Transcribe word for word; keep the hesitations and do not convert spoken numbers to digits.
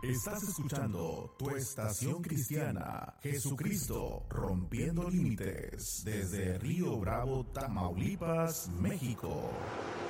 Estás escuchando tu estación cristiana, Jesucristo rompiendo límites, desde Río Bravo, Tamaulipas, México.